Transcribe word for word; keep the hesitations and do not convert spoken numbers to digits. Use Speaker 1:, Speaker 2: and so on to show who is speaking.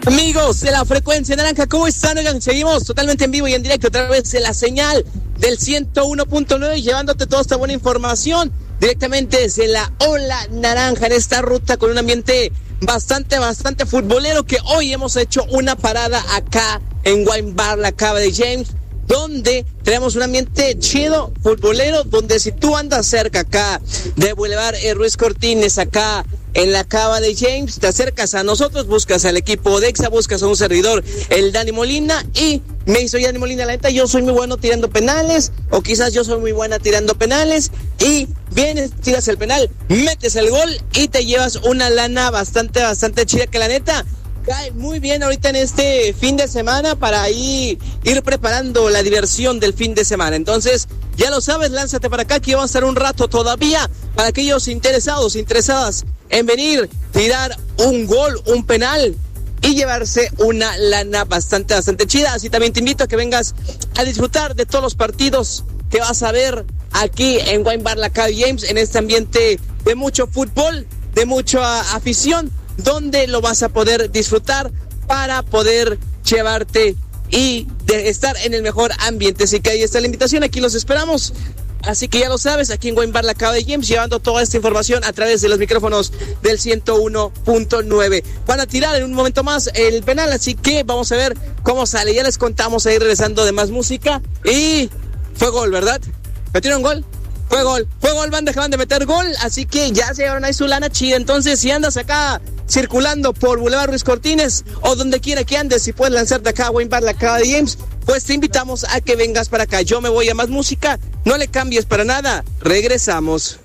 Speaker 1: Amigos de la frecuencia naranja, ¿cómo están? Oigan, seguimos totalmente en vivo y en directo a través de la señal del ciento uno punto nueve, llevándote toda esta buena información directamente desde la Ola Naranja en esta ruta con un ambiente bastante, bastante futbolero, que hoy hemos hecho una parada acá en Wine Bar La Cava de James, donde tenemos un ambiente chido, futbolero, donde si tú andas cerca acá de Boulevard eh, Ruiz Cortines, acá en la Cava de James, te acercas a nosotros, buscas al equipo de Exa, buscas a un servidor, el Dani Molina, y me hizo Dani Molina, la neta, yo soy muy bueno tirando penales, o quizás yo soy muy buena tirando penales, y vienes, tiras el penal, metes el gol y te llevas una lana bastante, bastante chida, que la neta cae muy bien ahorita en este fin de semana para ahí ir preparando la diversión del fin de semana. Entonces, ya lo sabes, lánzate para acá, que vamos a estar un rato todavía para aquellos interesados, interesadas en venir, tirar un gol, un penal y llevarse una lana bastante, bastante chida. Así también te invito a que vengas a disfrutar de todos los partidos que vas a ver aquí en Wine Bar La Cava James, en este ambiente de mucho fútbol, de mucha afición, donde lo vas a poder disfrutar para poder llevarte y de estar en el mejor ambiente. Así que ahí está la invitación, aquí los esperamos. Así que ya lo sabes, aquí en Wine Bar La Cava de James, llevando toda esta información a través de los micrófonos del ciento uno punto nueve. Van a tirar en un momento más el penal, así que vamos a ver cómo sale. Ya les contamos ahí regresando de más música. Y fue gol, ¿verdad? ¿Metieron gol? Fue gol, fue gol, van, dejaban de meter gol, así que ya se llevaron ahí su lana chida. Entonces, si andas acá circulando por Boulevard Ruiz Cortines o donde quiera que andes, si puedes lanzarte acá a Wine Bar La Cava de James, pues te invitamos a que vengas para acá. Yo me voy a más música, no le cambies para nada, regresamos.